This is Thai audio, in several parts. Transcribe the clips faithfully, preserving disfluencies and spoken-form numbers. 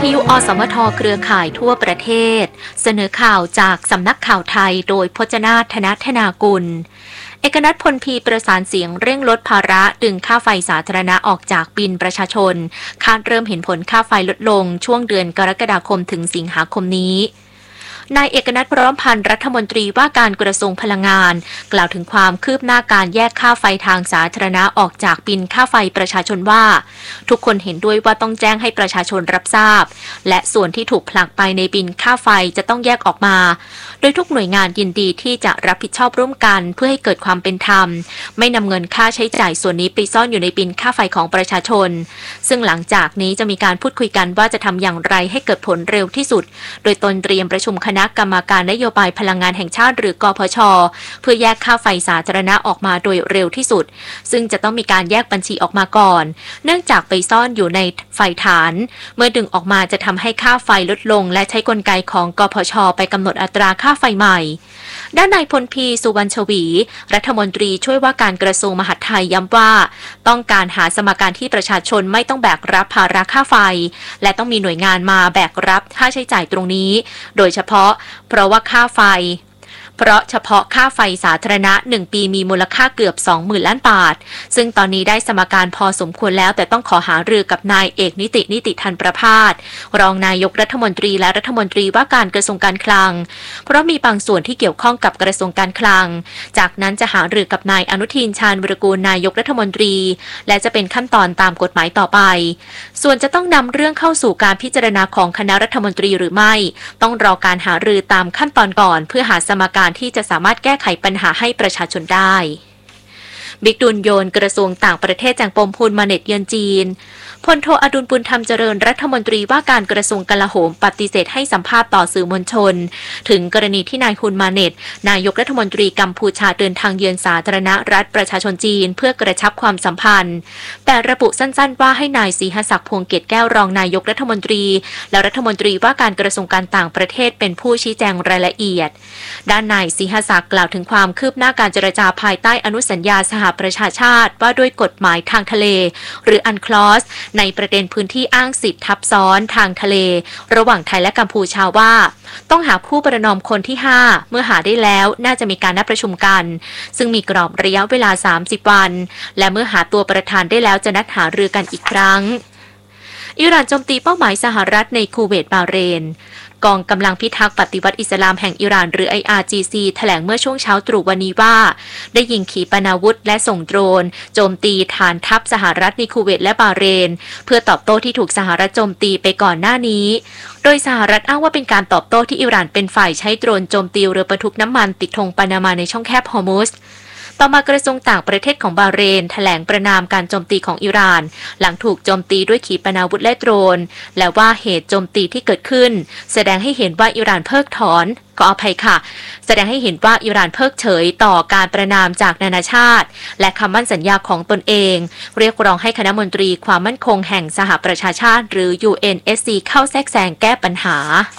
ทยุอสมทเครือข่ายทั่วประเทศเสนอข่าวจากสำนักข่าวไทยโดยพจนาถ ธนธนากุลเอกนัท พลพีประสานเสียงเร่งลดภาระดึงค่าไฟสาธารณะออกจากบิลประชาชนคาดเริ่มเห็นผลค่าไฟลดลงช่วงเดือนกรกฎาคมถึงสิงหาคมนี้นายเอกนัท พร้อมพันธ์รัฐมนตรีว่าการกระทรวงพลังงานกล่าวถึงความคืบหน้าการแยกค่าไฟทางสาธารณะออกจากบิลค่าไฟประชาชนว่าทุกคนเห็นด้วยว่าต้องแจ้งให้ประชาชนรับทราบและส่วนที่ถูกผลักไปในบิลค่าไฟจะต้องแยกออกมาโดยทุกหน่วยงานยินดีที่จะรับผิดชอบร่วมกันเพื่อให้เกิดความเป็นธรรมไม่นำเงินค่าใช้จ่ายส่วนนี้ไปซ่อนอยู่ในบิลค่าไฟของประชาชนซึ่งหลังจากนี้จะมีการพูดคุยกันว่าจะทำอย่างไรให้เกิดผลเร็วที่สุดโดยตนเตรียมประชุมคณะกรรมการนโยบายพลังงานแห่งชาติหรือกพช.เพื่อแยกค่าไฟสาธารณะออกมาโดยเร็วที่สุดซึ่งจะต้องมีการแยกบัญชีออกมาก่อนเนื่องจากไปซ่อนอยู่ในไฟฐานเมื่อดึงออกมาจะทำให้ค่าไฟลดลงและใช้กลไกของกพช.ไปกำหนดอัตราค่าไฟใหม่ด้านนายพลพีสุวรรณชวีรัฐมนตรีช่วยว่าการกระทรวงมหาดไทยย้ำว่าต้องการหาสมการที่ประชาชนไม่ต้องแบกรับภาระค่าไฟและต้องมีหน่วยงานมาแบกรับค่าใช้จ่ายตรงนี้โดยเฉพาะเพราะว่าค่าไฟเพราะเฉพาะค่าไฟสาธารณะหนึ่งปีมีมูลค่าเกือบ สองหมื่น ล้านบาทซึ่งตอนนี้ได้สมการพอสมควรแล้วแต่ต้องขอหารือกับนายเอกนิตินิติธันประภาสรองนายกรัฐมนตรีและรัฐมนตรีว่าการกระทรวงการคลังเพราะมีบางส่วนที่เกี่ยวข้องกับกระทรวงการคลังจากนั้นจะหารือกับนายอนุทินชาญวิรากูลนายกรัฐมนตรีและจะเป็นขั้นตอนตามกฎหมายต่อไปส่วนจะต้องนำเรื่องเข้าสู่การพิจารณาของคณะรัฐมนตรีหรือไม่ต้องรอการหารือตามขั้นตอนก่อนเพื่อหาสมการที่จะสามารถแก้ไขปัญหาให้ประชาชนได้บิ๊กดุลโยนกระทรวงต่างประเทศจากปมพุนมาเน็ตเยือนจีนพลโทอดุลบุญธรรมเจริญรัฐมนตรีว่าการกระทรวงกลาโหมปฏิเสธให้สัมภาษณ์ต่อสื่อมวลชนถึงกรณีที่นายฮุนมาเน็ตนายกรัฐมนตรีกัมพูชาเดินทางเยือนสาธารณรัฐประชาชนจีนเพื่อกระชับความสัมพันธ์แต่ระบุสั้นๆว่าให้นายศรีหศักดิ์พวงเกตแก้วรองนายกรัฐมนตรีและรัฐมนตรีว่าการกระทรวงการต่างประเทศเป็นผู้ชี้แจงรายละเอียดด้านนายศรีหศักดิ์กล่าวถึงความคืบหน้าการเจรจาภายใต้อนุสัญญาสหประชาชาติว่าด้วยกฎหมายทางทะเลหรืออันคลอสในประเด็นพื้นที่อ้างสิทธิทับซ้อนทางทะเลระหว่างไทยและกัมพูชาว่าต้องหาผู้ประนอมคนที่ห้าเมื่อหาได้แล้วน่าจะมีการนัดประชุมกันซึ่งมีกรอบระยะเวลาสามสิบวันและเมื่อหาตัวประธานได้แล้วจะนัดหารือกันอีกครั้งอิหร่านโจมตีเป้าหมายสหรัฐในคูเวตบาห์เรนกองกำลังพิทักษ์ปฏิวัติอิสลามแห่งอิหร่านหรือ ไอ อาร์ จี ซี แถลงเมื่อช่วงเช้าตรู่วันนี้ว่าได้ยิงขีปนาวุธและส่งโดรนโจมตีฐานทัพสหรัฐในคูเวตและบาห์เรนเพื่อตอบโต้ที่ถูกสหรัฐโจมตีไปก่อนหน้านี้โดยสหรัฐอ้างว่าเป็นการตอบโต้ที่อิหร่านเป็นฝ่ายใช้โดรนโจมตีเรือบรรทุกน้ำมันติดธงปานามาในช่องแคบฮอร์มุซต่อมากระทรวงต่างประเทศของบาห์เรนแถลงประณามการโจมตีของอิหร่านหลังถูกโจมตีด้วยขีปนาวุธและโดรนและว่าเหตุโจมตีที่เกิดขึ้นแสดงให้เห็นว่าอิหร่านเพิกถอนขออภัยค่ะแสดงให้เห็นว่าอิหร่านเพิกเฉยต่อการประณามจากนานาชาติและคำมั่นสัญญาของตนเองเรียกร้องให้คณะมนตรีความมั่นคงแห่งสหประชาชาติหรือ ยู เอ็น เอส ซี เข้าแทรกแซงแก้ปัญหา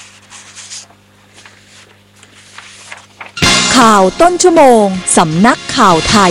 ข่าวต้นชั่วโมงสำนักข่าวไทย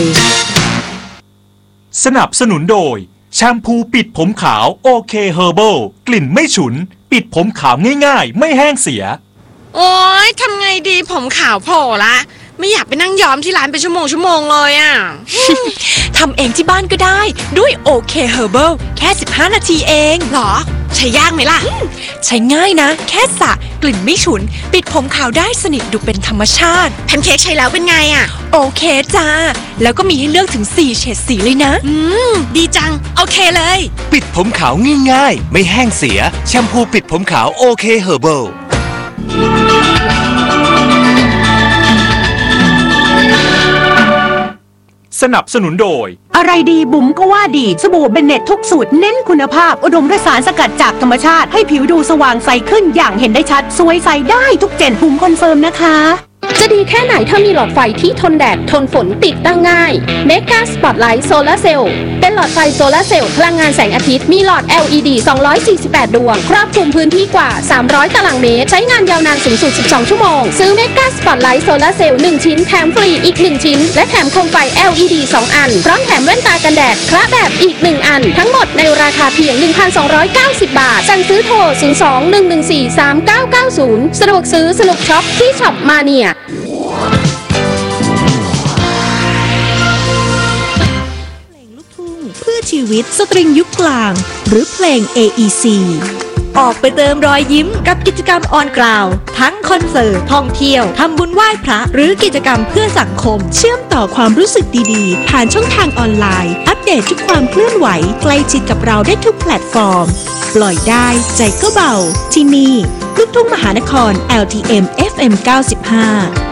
สนับสนุนโดยแชมพูปิดผมขาวโอเคเฮอร์เบิลกลิ่นไม่ฉุนปิดผมขาวง่ายๆไม่แห้งเสียโอ๊ยทำไงดีผมขาวโผล่ละไม่อยากไปนั่งย้อมที่ร้านเป็นชั่วโมงชั่วโมงเลยอ่ะทำเองที่บ้านก็ได้ด้วยโอเคเฮอร์เบิลแค่สิบห้านาทีเองหรอใช้ยากไหมล่ะใช้ง่ายนะแค่สระกลิ่นไม่ฉุนปิดผมขาวได้สนิทดูเป็นธรรมชาติแพนเค้กใช้แล้วเป็นไงอ่ะโอเคจ้าแล้วก็มีให้เลือกถึงสี่เฉดสีเลยนะอืมดีจังโอเคเลยปิดผมขาวง่ายๆไม่แห้งเสียแชมพูปิดผมขาวโอเคเฮอร์เบิลสนับสนุนโดยอะไรดีบุ๋มก็ว่าดีสบู่เบนเน็ตทุกสูตรเน้นคุณภาพอุดมด้วยสารสกัดจากธรรมชาติให้ผิวดูสว่างใสขึ้นอย่างเห็นได้ชัดสวยใสได้ทุกเจนบุ๋มคอนเฟิร์มนะคะจะดีแค่ไหนถ้ามีหลอดไฟที่ทนแดดทนฝนติดตั้งง่าย Mega Spotlight Solar Cell เป็นหลอดไฟโซลาร์เซลล์พลังงานแสงอาทิตย์มีหลอด แอล อี ดี สองร้อยสี่สิบแปด ดวงครอบคลุมพื้นที่กว่าสามร้อยตารางเมตรใช้งานยาวนานสูงสุดสิบสองชั่วโมงซื้อ Mega Spotlight Solar Cell หนึ่งชิ้นแถมฟรีอีกหนึ่งชิ้นและแถมโคมไฟ แอล อี ดี สองอันพร้อมแถมแว่นตากันแดดคละแบบอีกหนึ่งอันทั้งหมดในราคาเพียง หนึ่งพันสองร้อยเก้าสิบ บาทสั่งซื้อโทรศูนย์ สอง หนึ่ง หนึ่ง สี่ สาม เก้า เก้า ศูนย์สะดวกซื้อสนุกช็อปที่ช็อปมาเนียเพื่อชีวิตสตริงยุคกลางหรือเพลง เอ อี ซี ออกไปเติมรอยยิ้มกับกิจกรรมออนกราวทั้งคอนเสิร์ตท่องเที่ยวทำบุญไหว้พระหรือกิจกรรมเพื่อสังคมเชื่อมต่อความรู้สึกดีๆผ่านช่องทางออนไลน์อัปเดตทุกความเคลื่อนไหวใกล้ชิดกับเราได้ทุกแพลตฟอร์มปล่อยได้ใจก็เบาที่นี่ลูกทุ่งมหานคร แอล ที เอ็ม เอฟ เอ็ม เก้าสิบห้า